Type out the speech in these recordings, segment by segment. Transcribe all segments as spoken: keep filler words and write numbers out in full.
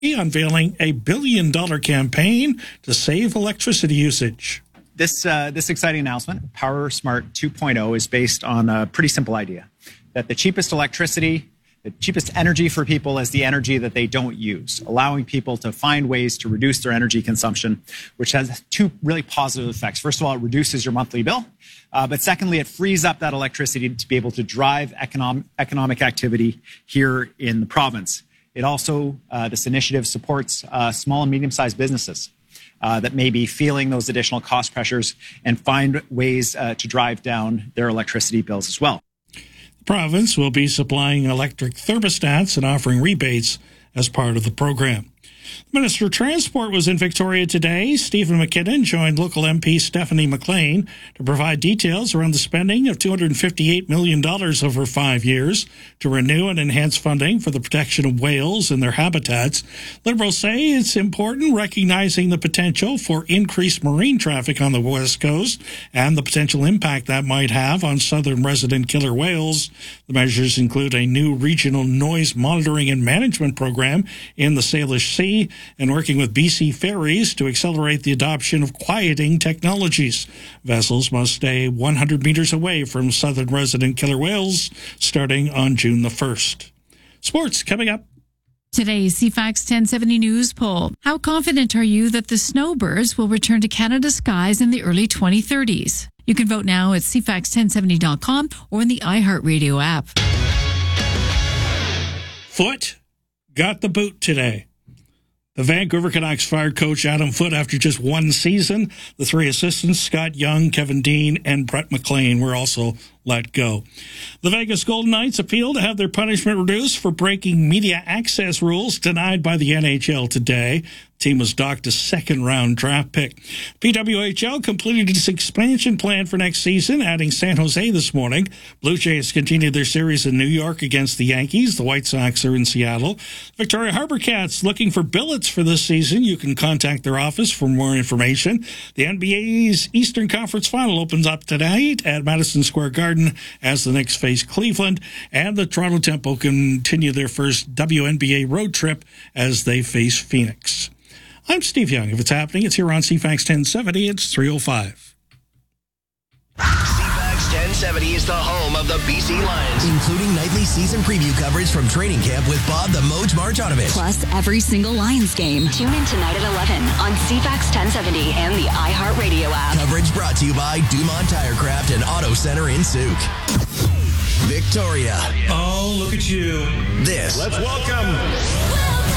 unveiling a billion-dollar campaign to save electricity usage. This uh, this exciting announcement, Power Smart two point oh, is based on a pretty simple idea, that the cheapest electricity, the cheapest energy for people is the energy that they don't use, allowing people to find ways to reduce their energy consumption, which has two really positive effects. First of all, it reduces your monthly bill. Uh, but secondly, it frees up that electricity to be able to drive economic, economic activity here in the province. It also, uh, this initiative supports uh, small and medium-sized businesses uh, that may be feeling those additional cost pressures and find ways uh, to drive down their electricity bills as well. The province will be supplying electric thermostats and offering rebates as part of the program. The Minister of Transport was in Victoria today. Stephen McKinnon joined local M P Stephanie McLean to provide details around the spending of two hundred fifty-eight million dollars over five years to renew and enhance funding for the protection of whales and their habitats. Liberals say it's important, recognizing the potential for increased marine traffic on the West Coast and the potential impact that might have on southern resident killer whales. The measures include a new regional noise monitoring and management program in the Salish Sea and working with B C Ferries to accelerate the adoption of quieting technologies. Vessels must stay one hundred meters away from southern resident killer whales starting on June the first. Sports coming up. Today's C FAX ten seventy News poll. How confident are you that the snowbirds will return to Canada's skies in the early twenty thirties? You can vote now at C FAX ten seventy dot com or in the iHeartRadio app. Foote got the boot today. The Vancouver Canucks fired coach Adam Foote after just one season. The three assistants, Scott Young, Kevin Dean, and Brett McLean, were also let go. The Vegas Golden Knights appealed to have their punishment reduced for breaking media access rules denied by the N H L today. The team was docked a second-round draft pick. P W H L completed its expansion plan for next season, adding San Jose this morning. Blue Jays continued their series in New York against the Yankees. The White Sox are in Seattle. Victoria Harbor Cats looking for billets for this season. You can contact their office for more information. The N B A's Eastern Conference Final opens up tonight at Madison Square Garden as the Knicks face Cleveland, and the Toronto Tempo continue their first W N B A road trip as they face Phoenix. I'm Steve Young. If it's happening, it's here on C FAX ten seventy. It's three oh five. C FAX ten seventy is the home of the B C Lions, including nightly season preview coverage from training camp with Bob the Moj Marjanovic. Plus every single Lions game. Tune in tonight at eleven on C FAX ten seventy and the iHeartRadio app. Coverage brought to you by Dumont Tirecraft and Auto Center in Souk. Victoria. Oh, look at you. This. Let's welcome.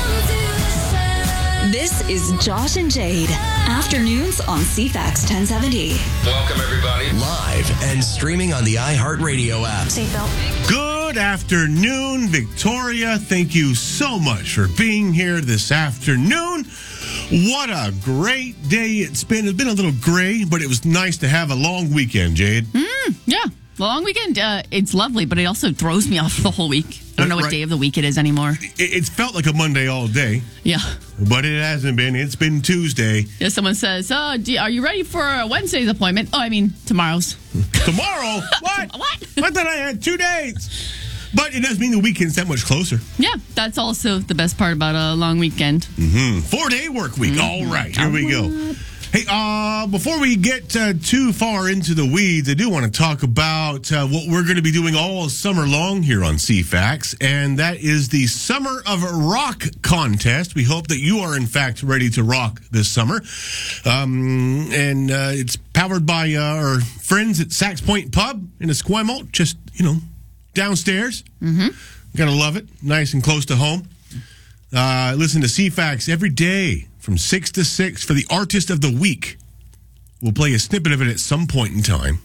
This is Josh and Jade. Afternoons on C FAX ten seventy. Welcome, everybody. Live and streaming on the iHeartRadio app. Seatbelt. Good afternoon, Victoria. Thank you so much for being here this afternoon. What a great day it's been. It's been a little gray, but it was nice to have a long weekend, Jade. Mm, yeah. Long weekend, uh, it's lovely, but it also throws me off the whole week. I don't know what right. day of the week it is anymore. It, it's felt like a Monday all day. Yeah. But it hasn't been. It's been Tuesday. Yeah, someone says, oh, do, are you ready for a Wednesday's appointment? Oh, I mean, tomorrow's. Tomorrow? What? What? I thought I had two days. But it does mean the weekend's that much closer. Yeah, that's also the best part about a long weekend. Mm-hmm. Four-day work week. Mm-hmm. All right, here we go. Hey, uh, before we get uh, too far into the weeds, I do want to talk about uh, what we're going to be doing all summer long here on C FAX, and that is the Summer of Rock contest. We hope that you are, in fact, ready to rock this summer. Um, and uh, it's powered by uh, our friends at Sax Point Pub in Esquimalt, just, you know, downstairs. Mm-hmm. Gotta love it. Nice and close to home. Uh, listen to C FAX every day from six to six for the Artist of the Week. We'll play a snippet of it at some point in time.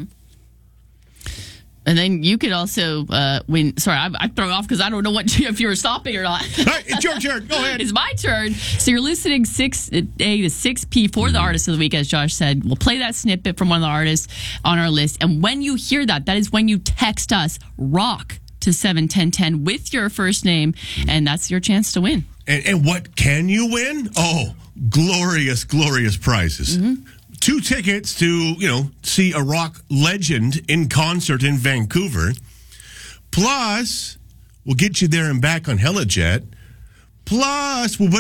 And then you could also uh, win. Sorry, I'm, I'm thrown off because I don't know what if you were stopping or not. All right, it's your turn. Go ahead. It's my turn. So you're listening six A to six P for the Artist of the Week, as Josh said. We'll play that snippet from one of the artists on our list. And when you hear that, that is when you text us ROCK to seven ten ten with your first name, and that's your chance to win. And, and what can you win? Oh, glorious, glorious prizes. Mm-hmm. Two tickets to, you know, see a rock legend in concert in Vancouver. Plus, we'll get you there and back on Helijet. Plus, we'll